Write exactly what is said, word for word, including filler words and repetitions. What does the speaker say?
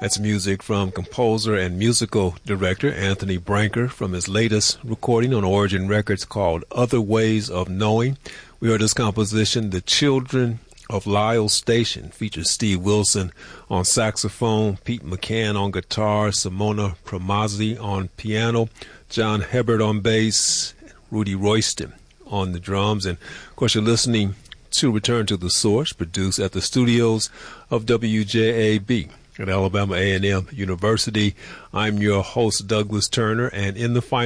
That's music from composer and musical director Anthony Branker from his latest recording on Origin Records called Other Ways of Knowing. We heard this composition, The Children of Lyle Station, features Steve Wilson on saxophone, Pete McCann on guitar, Simona Promazzi on piano, John Hebert on bass, Rudy Royston on the drums. And, of course, you're listening to Return to the Source, produced at the studios of W J A B at Alabama A and M University. I'm your host, Douglas Turner, and in the final